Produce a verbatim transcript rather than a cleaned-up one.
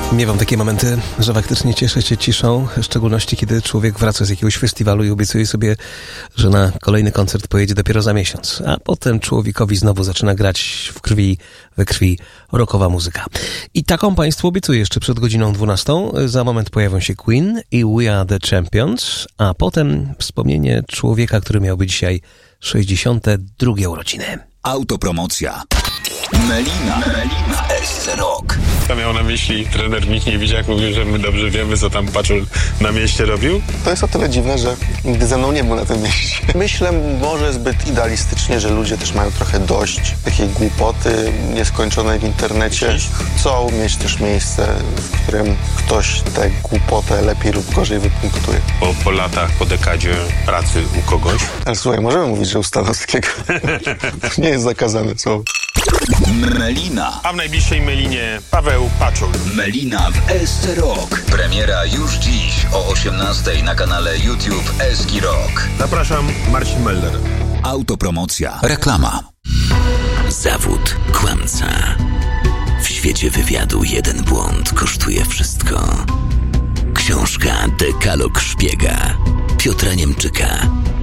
Miewam takie momenty, że faktycznie cieszę się ciszą, w szczególności kiedy człowiek wraca z jakiegoś festiwalu i obiecuje sobie, że na kolejny koncert pojedzie dopiero za miesiąc, a potem człowiekowi znowu zaczyna grać w krwi, we krwi rockowa muzyka. I taką Państwu obiecuję jeszcze przed godziną dwunastą. Za moment pojawią się Queen i We Are The Champions, a potem wspomnienie człowieka, który miałby dzisiaj sześćdziesiąte drugie urodziny. Autopromocja. Melina, Melina w S C Rock. To miał na myśli trener Michniewiczak, mówił, że my dobrze wiemy, co tam Paczul na mieście robił. To jest o tyle dziwne, że nigdy ze mną nie był na tym mieście. Myślę może zbyt idealistycznie, że ludzie też mają trochę dość takiej głupoty nieskończonej w internecie. Chcą mieć też miejsce, w którym ktoś tę głupotę lepiej lub gorzej wypunktuje. Po, po latach, po dekadzie pracy u kogoś. Ale słuchaj, możemy mówić, że u Stanowskiego. To nie jest zakazane słowo. Melina. A w najbliższej Melinie Paweł Paczul. Melina w S C Rock. Premiera już dziś o osiemnastej na kanale YouTube S K Rock. Zapraszam, Marcin Melder. Autopromocja. Reklama. Zawód kłamca. W świecie wywiadu jeden błąd kosztuje wszystko. Książka Dekalog Szpiega Piotra Niemczyka.